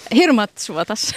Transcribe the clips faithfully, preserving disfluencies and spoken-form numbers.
hirmat suotas.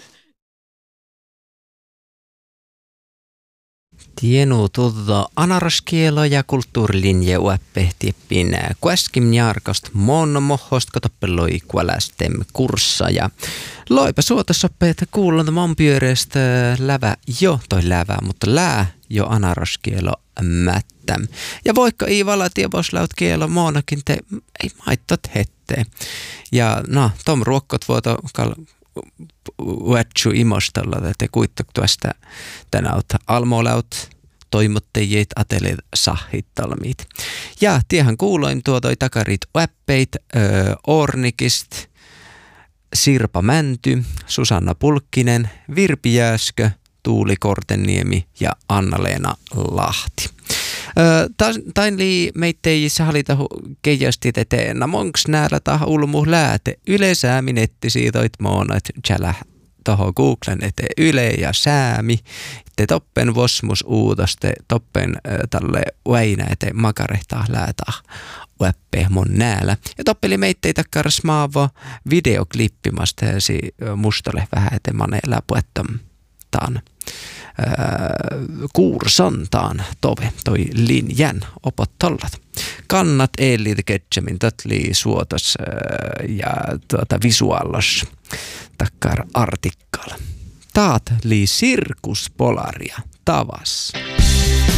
Tienu tuoda anaraskielo ja kulttuurilinje uäppehtippin kuäskim jarkost mon mohost katoppeloi kuälästem kurssa ja loipa suotasoppeet kuullon mon pyöreästä lävä jo toi lävä, mutta lää jo anaraskielo mättäm. Ja voikka iivala tievoslaut kielo moonakin te ei maittot hette. Ja no, tom ruokkot vuoto kal uätsy imostalla, että kuittok tuosta tänä autta almolaut toimottajit ateleet sahittalmiit. Ja tiehän kuuloin tuotoi takarit uäppeit öö, Ornikist, Sirpa Mänty, Susanna Pulkkinen, Virpi Jääskö, Tuuli Korteniemi ja Anna-Leena Lahti. Öö, tain lii meitteissä halita keijastit eteen. Monks näällä tah ulmu lääte ylesääminetti siitoit moonat tjälä toho Googlen eteen yle ja säämi. Te toppen vosmus uutoste toppen äh, tälle väinä eteen makarehtaa läätah uäppe mon näällä. Ja toppeli meittei takkar smaavo videoklippimasta ja si mustalle vähän eteen manee läpuettam taan. Kuursantaan tove toi linjän opottallat. Kannat eellit ketsemin tatli suotas ja tuota visuaalos takkar artikkal. Taat li sirkuspolaria tavas.